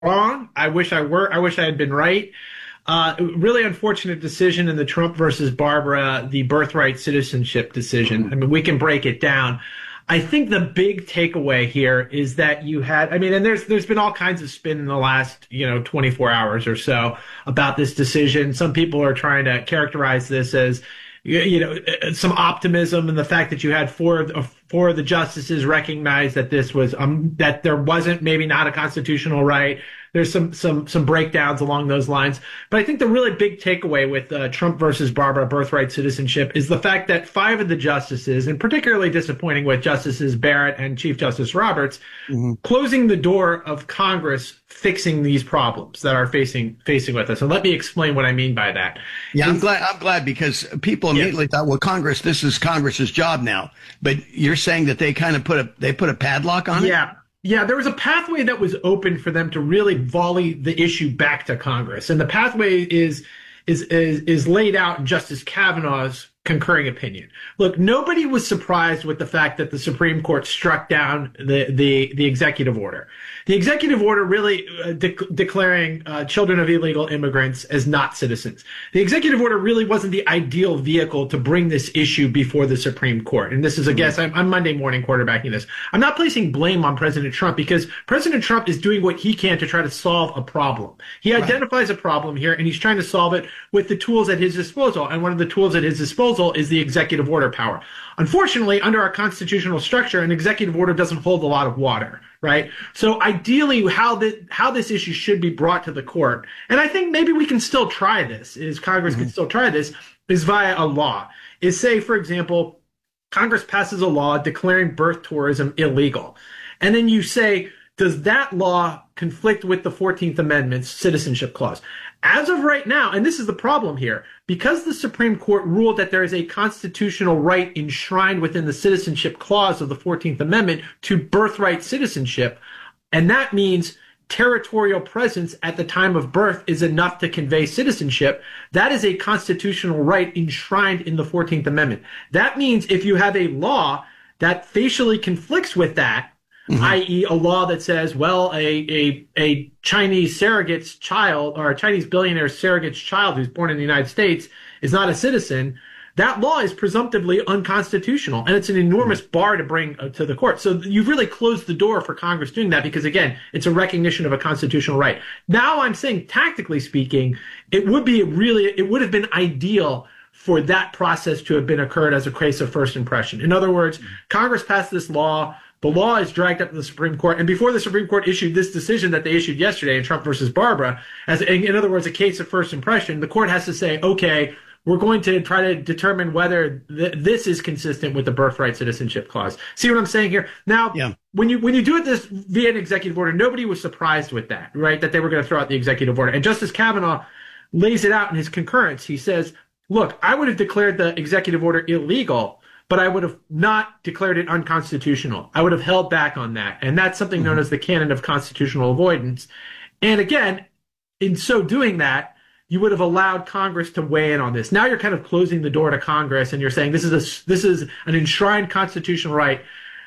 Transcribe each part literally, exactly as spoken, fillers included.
wrong. I wish I were. I wish I had been right. Uh, really unfortunate decision in the Trump versus Barbara, the birthright citizenship decision. I mean, we can break it down. I think the big takeaway here is that you had, I mean, and there's there's been all kinds of spin in the last, you know, twenty-four hours or so about this decision. Some people are trying to characterize this as, you know, some optimism in the fact that you had four of four of the justices recognize that this was um that there wasn't maybe not a constitutional right. There's some some some breakdowns along those lines, but I think the really big takeaway with uh, Trump versus Barbara birthright citizenship is the fact that five of the justices, and particularly disappointing with Justices Barrett and Chief Justice Roberts, mm-hmm. closing the door of Congress fixing these problems that are facing facing with us. And let me explain what I mean by that. Yeah, I'm glad. I'm glad because people immediately yes. thought, well, Congress, this is Congress's job now. But you're saying that they kind of put a they put a padlock on it. Yeah. Yeah, there was a pathway that was open for them to really volley the issue back to Congress. And the pathway is is is, is laid out in Justice Kavanaugh's concurring opinion. Look, nobody was surprised with the fact that the Supreme Court struck down the the, the executive order. The executive order really uh, de- declaring uh, children of illegal immigrants as not citizens. The executive order really wasn't the ideal vehicle to bring this issue before the Supreme Court. And this is a guess. I'm, I'm Monday morning quarterbacking this. I'm not placing blame on President Trump because President Trump is doing what he can to try to solve a problem. He right. identifies a problem here and he's trying to solve it with the tools at his disposal. And one of the tools at his disposal is the executive order power. Unfortunately, under our constitutional structure, an executive order doesn't hold a lot of water, right? So ideally, how this, how this issue should be brought to the court, and I think maybe we can still try this, is Congress mm-hmm. can still try this, is via a law. Is say, for example, Congress passes a law declaring birth tourism illegal. And then you say, does that law conflict with the fourteenth Amendment's citizenship clause? As of right now, and this is the problem here, because the Supreme Court ruled that there is a constitutional right enshrined within the citizenship clause of the fourteenth Amendment to birthright citizenship, and that means territorial presence at the time of birth is enough to convey citizenship. That is a constitutional right enshrined in the fourteenth Amendment. That means if you have a law that facially conflicts with that, mm-hmm. that is a law that says, well, a, a, a Chinese surrogate's child or a Chinese billionaire surrogate's child who's born in the United States is not a citizen, that law is presumptively unconstitutional. And it's an enormous mm-hmm. bar to bring uh, to the court. So you've really closed the door for Congress doing that because, again, it's a recognition of a constitutional right. Now I'm saying, tactically speaking, it would be really, it would have been ideal for that process to have been occurred as a case of first impression. In other words, mm-hmm. Congress passed this law. The law is dragged up to the Supreme Court, and before the Supreme Court issued this decision that they issued yesterday in Trump versus Barbara, as in other words, a case of first impression, the court has to say, okay, we're going to try to determine whether th- this is consistent with the birthright citizenship clause. See what I'm saying here? Now, yeah. when you when you do it this via an executive order, nobody was surprised with that, right? That they were going to throw out the executive order. And Justice Kavanaugh lays it out in his concurrence. He says, look, I would have declared the executive order illegal, but I would have not declared it unconstitutional. I would have held back on that. And that's something mm-hmm. known as the canon of constitutional avoidance. And again, in so doing that, you would have allowed Congress to weigh in on this. Now you're kind of closing the door to Congress and you're saying this is a, this is an enshrined constitutional right.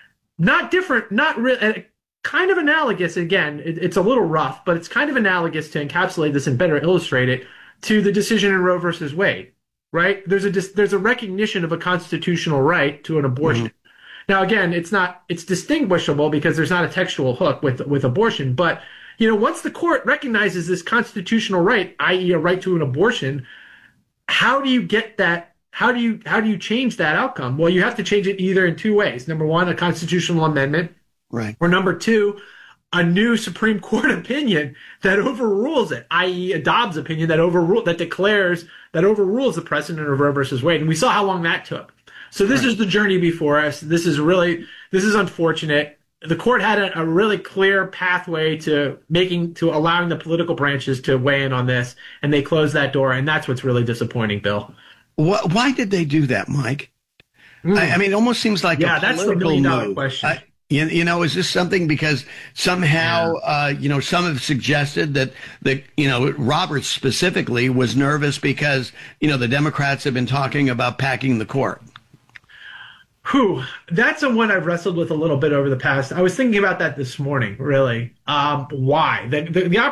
Not different, not really, kind of analogous. Again, it, it's a little rough, but it's kind of analogous to encapsulate this and better illustrate it to the decision in Roe versus Wade. Right? There's a there's a recognition of a constitutional right to an abortion. Mm-hmm. Now, again, it's not it's distinguishable because there's not a textual hook with with abortion. But you know, once the court recognizes this constitutional right, that is, a right to an abortion, how do you get that? How do you how do you change that outcome? Well, you have to change it either in two ways. Number one, a constitutional amendment, right? Or number two, a new Supreme Court opinion that overrules it, that is a Dobbs opinion that overrule that declares that overrules the precedent of Roe versus Wade. And we saw how long that took. So this right. is the journey before us. This is really this is unfortunate. The court had a, a really clear pathway to making to allowing the political branches to weigh in on this, and they closed that door. And that's what's really disappointing, Bill. Why did they do that, Mike? Mm. I, I mean, it almost seems like yeah, a that's the political million dollar move. question. I, You, you know, is this something because somehow, yeah. uh, you know, some have suggested that, that, you know, Roberts specifically was nervous because, you know, the Democrats have been talking about packing the court. Whew, that's a one I've wrestled with a little bit over the past. I was thinking about that this morning, really. Um, why? The, the, the